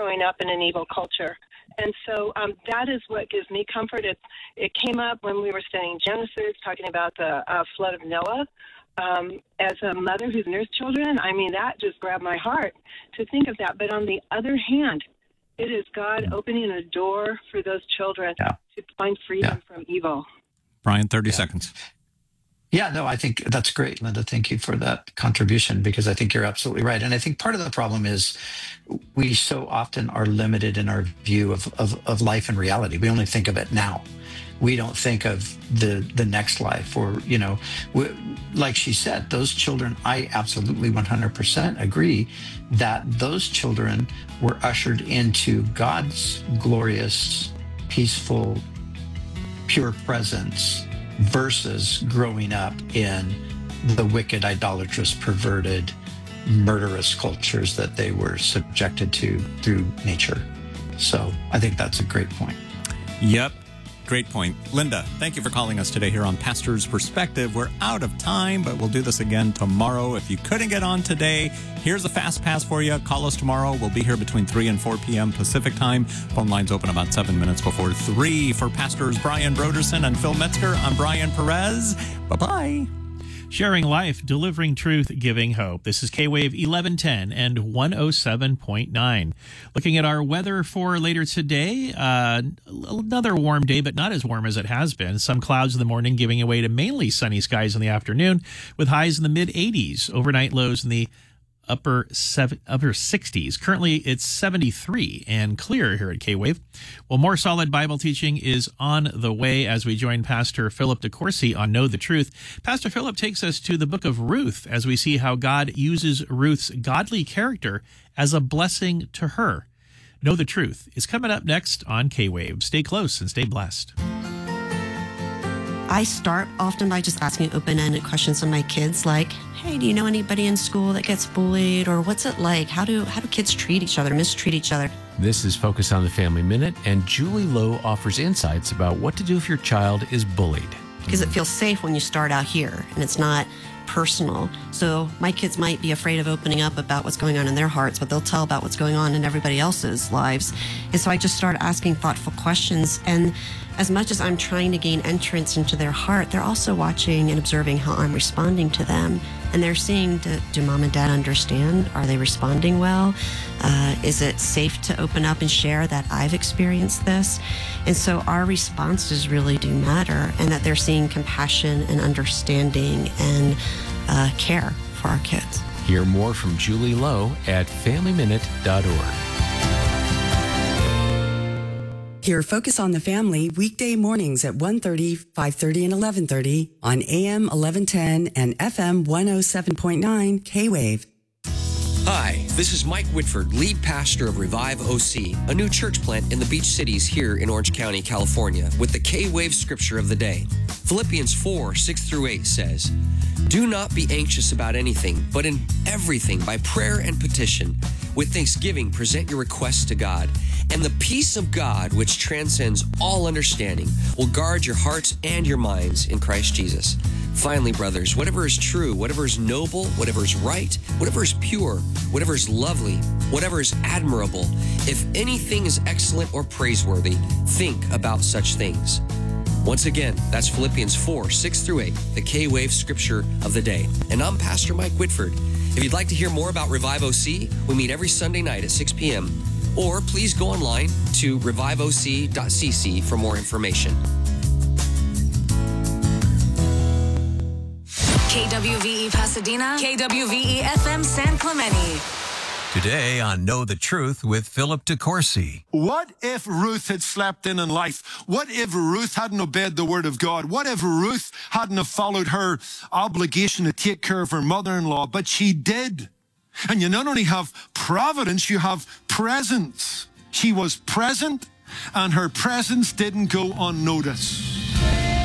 growing up in an evil culture. And so that is what gives me comfort. It came up when we were studying Genesis, talking about the flood of Noah. As a mother who's nursed children, I mean, that just grabbed my heart to think of that. But on the other hand, it is God opening a door for those children to find freedom from evil. Brian, 30 seconds. Yeah, no, I think that's great, Linda. Thank you for that contribution, because I think you're absolutely right. And I think part of the problem is we so often are limited in our view of life and reality. We only think of it now. We don't think of the next life, or, like she said, those children, I absolutely 100% agree that those children were ushered into God's glorious, peaceful, pure presence versus growing up in the wicked, idolatrous, perverted, murderous cultures that they were subjected to through nature. So I think that's a great point. Yep. Great point. Linda, thank you for calling us today here on Pastor's Perspective. We're out of time, but we'll do this again tomorrow. If you couldn't get on today, here's a fast pass for you. Call us tomorrow. We'll be here between 3 and 4 p.m. Pacific time. Phone lines open about 7 minutes before 3. For Pastors Brian Broderson and Phil Metzger, I'm Brian Perez. Bye-bye. Sharing life, delivering truth, giving hope. This is K-Wave 1110 and 107.9. Looking at our weather for later today, another warm day, but not as warm as it has been. Some clouds in the morning giving way to mainly sunny skies in the afternoon, with highs in the mid-80s. Overnight lows in the upper 60s. Currently, it's 73 and clear here at K-Wave. Well, more solid Bible teaching is on the way as we join Pastor Philip DeCourcy on Know the Truth. Pastor Philip takes us to the book of Ruth as we see how God uses Ruth's godly character as a blessing to her. Know the Truth is coming up next on K-Wave. Stay close and stay blessed. I start often by just asking open-ended questions of my kids, like, hey, do you know anybody in school that gets bullied? Or what's it like? How do kids treat each other, mistreat each other? This is Focus on the Family Minute, and Julie Lowe offers insights about what to do if your child is bullied. Because it feels safe when you start out here, and it's not personal. So my kids might be afraid of opening up about what's going on in their hearts, but they'll tell about what's going on in everybody else's lives. And so I just started asking thoughtful questions. And as much as I'm trying to gain entrance into their heart, they're also watching and observing how I'm responding to them. And they're seeing, do mom and dad understand? Are they responding well? Is it safe to open up and share that I've experienced this? And so our responses really do matter, and that they're seeing compassion and understanding and care for our kids. Hear more from Julie Lowe at FamilyMinute.org. Hear Focus on the Family weekday mornings at 1:30, 5:30, and 11:30 on AM 1110 and FM 107.9 K-Wave. Hi, this is Mike Whitford, lead pastor of Revive OC, a new church plant in the Beach Cities here in Orange County, California, with the K-Wave scripture of the day. Philippians 4, 6 through 8 says, "Do not be anxious about anything, but in everything by prayer and petition, with thanksgiving present your requests to God. And the peace of God, which transcends all understanding, will guard your hearts and your minds in Christ Jesus. Finally, brothers, whatever is true, whatever is noble, whatever is right, whatever is pure, whatever is lovely, whatever is admirable, if anything is excellent or praiseworthy, think about such things." Once again, that's Philippians 4, 6 through 8, the K-Wave scripture of the day. And I'm Pastor Mike Whitford. If you'd like to hear more about Revive OC, we meet every Sunday night at 6 p.m. Or please go online to reviveoc.cc for more information. KWVE Pasadena, KWVE FM San Clemente. Today on Know the Truth with Philip DeCourcy. What if Ruth had slept in life? What if Ruth hadn't obeyed the word of God? What if Ruth hadn't have followed her obligation to take care of her mother-in-law? But she did. And you not only have providence, you have presence. She was present, and her presence didn't go unnoticed.